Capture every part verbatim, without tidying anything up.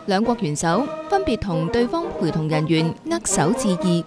兩國元首分別同對方陪同人員握手致意。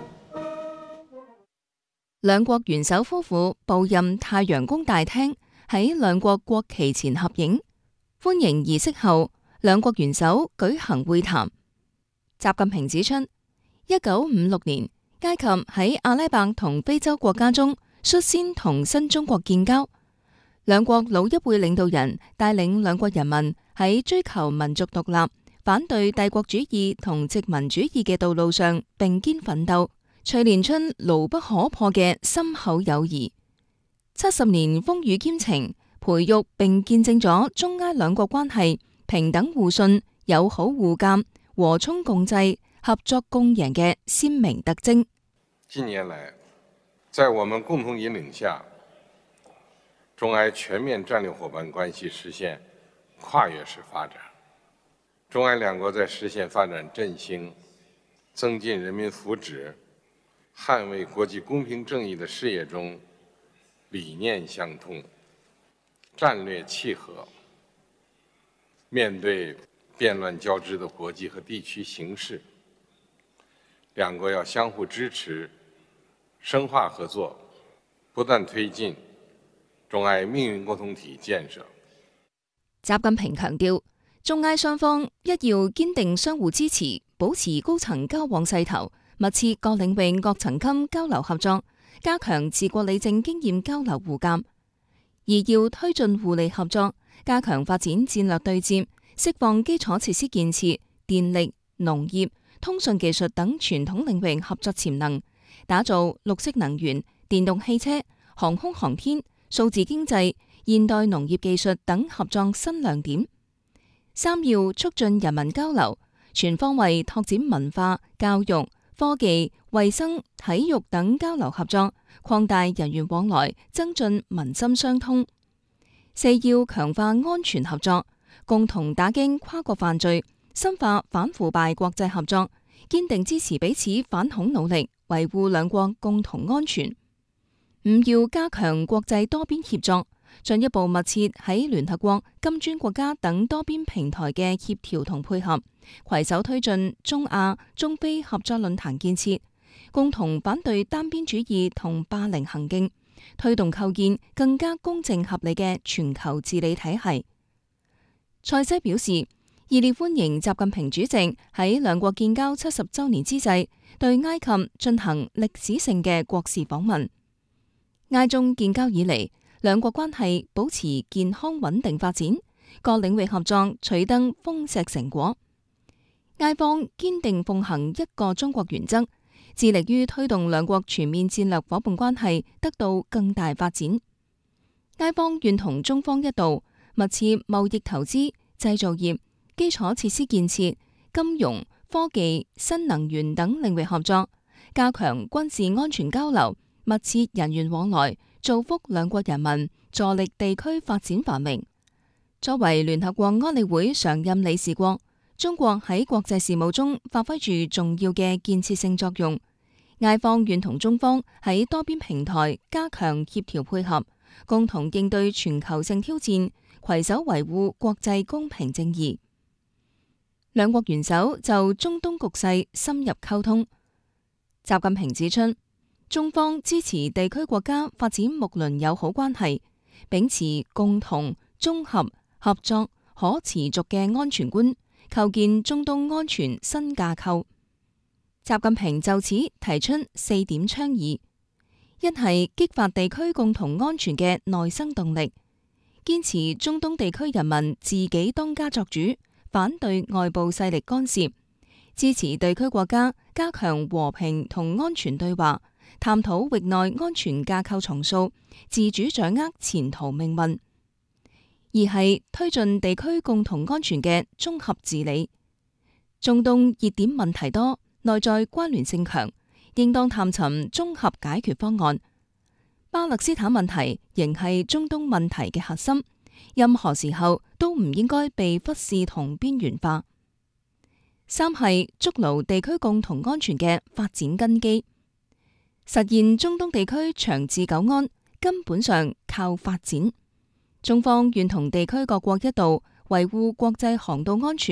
兩國元首夫婦步入太陽宮大廳，喺兩國國旗前合影。歡迎儀式後，兩國元首舉行會談。習近平指出，一九五六年埃及喺阿拉伯同非洲國家中率先同新中國建交，兩國老一輩領導人帶領兩國人民喺追求民族獨立、反對帝國主義同殖民主義嘅道路上並肩奮鬥，錘煉出牢不可破嘅深厚友誼。七十年風雨兼程，培育並見證咗中埃兩國關係平等互信、友好互鑒、和衷共濟、合作共贏嘅鮮明特徵。 近年來，在我們共同引領下，中埃全面戰略夥伴關係實現跨越式發展，中埃兩國在實現發展振興、增進人民福祉、捍衛國際公平正義的事業中，理念相通，戰略契合。面對變亂交織的國際和地區形勢，兩國要相互支持，深化合作，不斷推進中埃命運共同體建設。 習近平強調，中埃雙方一要堅定相互支持，保持高層交往勢頭，密切各領域各層級交流合作，加強治國理政經驗交流互鑒；而要推進互利合作，加強發展戰略對接，釋放基礎設施建設、電力、農業、通訊技術等傳統領域合作潛能，打造綠色能源、電動汽車、航空航天、數字經濟、現代農業技術等合作新亮點。三要促進人民交流，全方位拓展文化、教育、科技、衛生、體育等交流合作，擴大人員往來，增進民心相通。四要強化安全合作，共同打擊跨國犯罪，深化反腐敗國際合作，堅定支持彼此反恐努力，維護兩國共同安全。五要加強國際多邊協作，進一步密切喺聯合國、金磚國家等多邊平台嘅協調同配合，攜手推進中亞、中非合作論壇建設，共同反對單邊主義同霸凌行徑，推動構建更加公正合理嘅全球治理體系。塞西表示，熱烈歡迎習近平主席喺兩國建交七十週年之際，對埃及進行歷史性嘅國事訪問。埃中建交以嚟，兩國關係保持健康穩定發展，各領域合作取得豐碩成果。埃方堅定奉行一個中國原則，致力於推動兩國全面戰略夥伴關係得到更大發展。埃方願同中方一道，密切貿易投資、製造業、基礎設施建設、金融、科技、新能源等領域合作，加強軍事安全交流，密切人員往來，造福兩國人民，助力地區發展繁榮。作為聯合國安理會常任理事國，中國喺國際事務中發揮住重要嘅建設性作用。埃方願同中方喺多邊平台加強協調配合，共同應對全球性挑戰，攜手維護國際公平正義。兩國元首就中東局勢深入溝通。習近平指出，中方支持地區國家發展睦鄰友好關係，秉持共同、綜合、合作、可持續嘅安全觀，構建中東安全新架構。習近平就此提出四點倡議：一係激發地區共同安全嘅內生動力，堅持中東地區人民自己當家作主，反對外部勢力干涉，支持地區國家加強和平同安全對話，探討域內安全架構重塑，自主掌握前途命運；二係推進地區共同安全嘅綜合治理。中東熱點問題多，內在關聯性強，應當探尋綜合解決方案。巴勒斯坦問題仍係中東問題嘅核心，任何時候都唔應該被忽視同邊緣化。三係築牢地區共同安全嘅發展根基，實現中東地區長治久安，根本上靠發展。中方願同地區各國一道維護國際航道安全，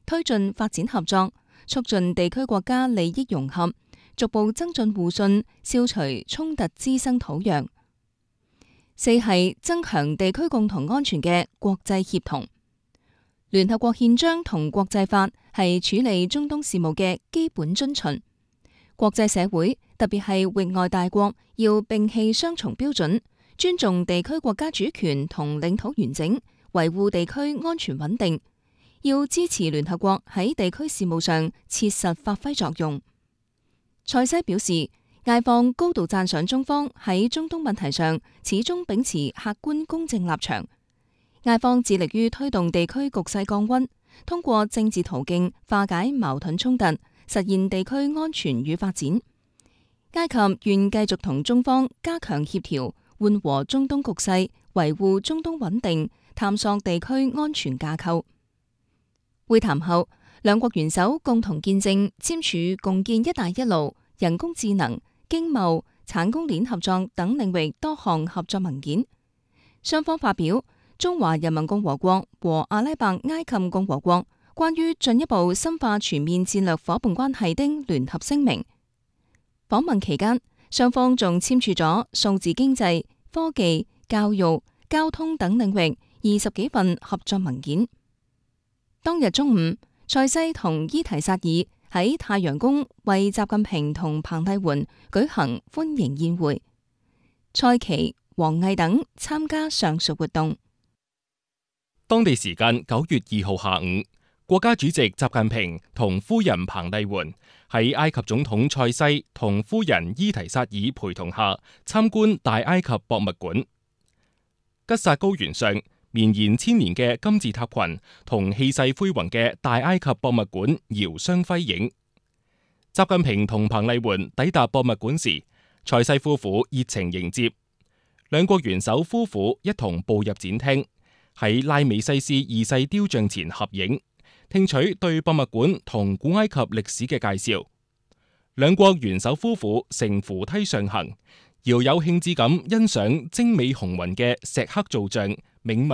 推進發展合作，促進地區國家利益融合，逐步增進互信，消除衝突滋生土壤。四係增強地區共同安全嘅國際協同。聯合國憲章同國際法係處理中東事務嘅基本遵循。國際社會，特別係域外大國，要摒棄雙重標準，尊重地區國家主權同領土完整，維護地區安全穩定。要支持聯合國喺地區事務上切實發揮作用。塞西表示，埃方高度讚賞中方喺中東問題上始終秉持客觀公正立場。埃方致力於推動地區局勢降溫，通過政治途徑化解矛盾衝突，實現地區安全與發展。埃及願繼續同中方加強協調，緩和中東局勢，維護中東穩定，探索地區安全架構。會談後，兩國元首共同見證簽署共建「一帶一路」、人工智能、經貿、產供鏈合作等領域多項合作文件。雙方發表中華人民共和國和阿拉伯埃及共和國關於進一步深化全面戰略夥伴關係的聯合聲明。訪問期間，雙方仲簽署咗數字經濟、科技、教育、交通等領域二十幾份合作文件。當日中午，塞西同伊提薩爾喺太陽宮為習近平同彭麗媛舉行歡迎宴會，蔡奇、王毅等參加上述活動。 當地時間九月二號下午，國家主席習近平同夫人彭麗媛喺埃及總統塞西同夫人伊提薩爾陪同下參觀大埃及博物館。吉薩高原上綿延千年嘅金字塔群同氣勢恢宏嘅大埃及博物館遙相輝映。習近平同彭麗媛抵達博物館時，塞西夫婦熱情迎接，兩國元首夫婦一同步入展廳，喺拉美西斯二世雕像前合影，聽取對博物館同古埃及歷史嘅介紹。兩國元首夫婦乘扶梯上行，饒有興致咁欣賞精美雄渾嘅石刻造像銘